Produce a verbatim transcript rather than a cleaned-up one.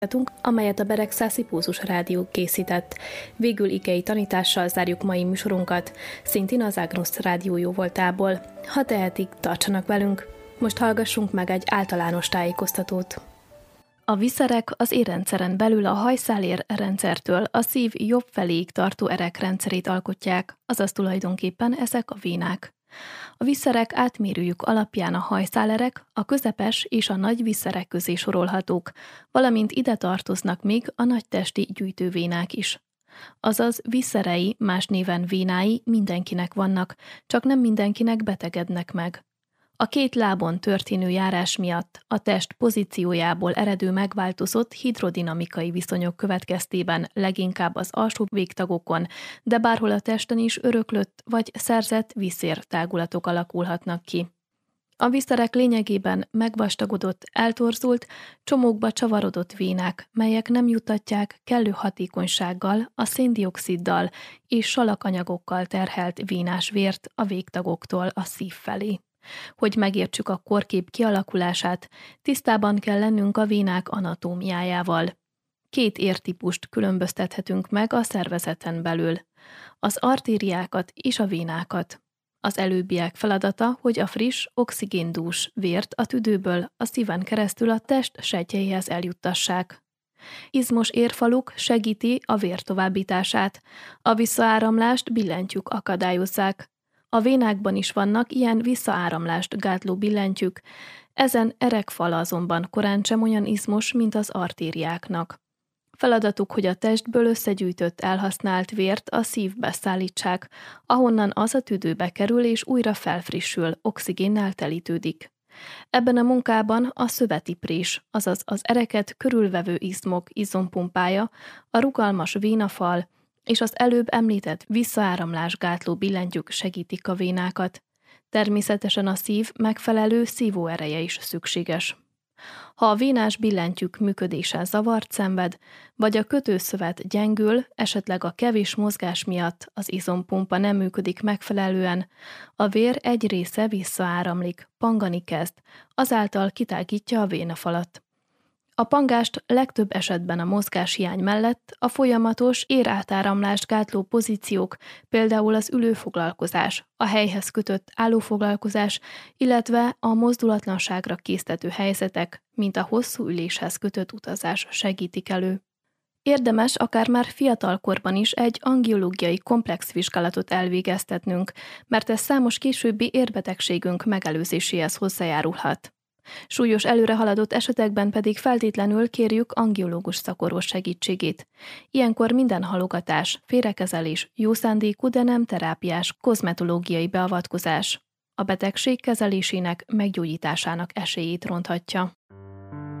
amelyet a Beregszászi Rádió készített. Végül igei tanítással zárjuk mai műsorunkat, szintén az Ágnusz Rádió jóvoltából. Ha tehetik, tartsanak velünk. Most hallgassunk meg egy általános tájékoztatót. A viszerek az érrendszeren belül a hajszálér rendszertől a szív jobb feléig tartó erekrendszerét alkotják, azaz tulajdonképpen ezek a vénák. A viszerek átmérőjük alapján a hajszálerek, a közepes és a nagy viszerek közé sorolhatók, valamint ide tartoznak még a nagytesti gyűjtővénák is. Azaz viszerei, más néven vénái mindenkinek vannak, csak nem mindenkinek betegednek meg. A két lábon történő járás miatt a test pozíciójából eredő megváltozott hidrodinamikai viszonyok következtében leginkább az alsó végtagokon, de bárhol a testen is öröklött vagy szerzett vízszértágulatok alakulhatnak ki. A viszerek lényegében megvastagodott, eltorzult, csomókba csavarodott vénák, melyek nem juttatják kellő hatékonysággal a széndioxiddal és salakanyagokkal terhelt vénás vért a végtagoktól a szív felé. Hogy megértsük a korkép kialakulását, tisztában kell lennünk a vénák anatómiájával. Két értípust különböztethetünk meg a szervezeten belül, az artériákat és a vénákat. Az előbbiek feladata, hogy a friss, oxigéndús vért a tüdőből a szíven keresztül a test sejtjeihez eljuttassák. Izmos érfaluk segíti a vér továbbítását, a visszaáramlást billentyűk akadályozzák. A vénákban is vannak ilyen visszaáramlást gátló billentyűk, ezen erekfala azonban korán sem olyan izmos, mint az artériáknak. Feladatuk, hogy a testből összegyűjtött elhasznált vért a szívbe szállítsák, ahonnan az a tüdőbe kerül és újra felfrissül, oxigénnel telítődik. Ebben a munkában a szöveti prés, azaz az ereket körülvevő izmok izompumpája, a rugalmas vénafal, és az előbb említett visszaáramlásgátló billentyűk segítik a vénákat. Természetesen a szív megfelelő szívóereje is szükséges. Ha a vénás billentyűk működése zavart szenved, vagy a kötőszövet gyengül, esetleg a kevés mozgás miatt az izompumpa nem működik megfelelően, a vér egy része visszaáramlik, pangani kezd, azáltal kitágítja a vénafalat. A pangást legtöbb esetben a mozgáshiány mellett a folyamatos érátáramlást gátló pozíciók, például az ülőfoglalkozás, a helyhez kötött állófoglalkozás, illetve a mozdulatlanságra késztető helyzetek, mint a hosszú üléshez kötött utazás segítik elő. Érdemes akár már fiatalkorban is egy angiológiai komplex vizsgálatot elvégeztetnünk, mert ez számos későbbi érbetegségünk megelőzéséhez hozzájárulhat. Súlyos előrehaladott esetekben pedig feltétlenül kérjük angiológus szakorvos segítségét. Ilyenkor minden halogatás, félrekezelés, jó szándékú, de nem terápiás, kozmetológiai beavatkozás a betegség kezelésének, meggyógyításának esélyét ronthatja.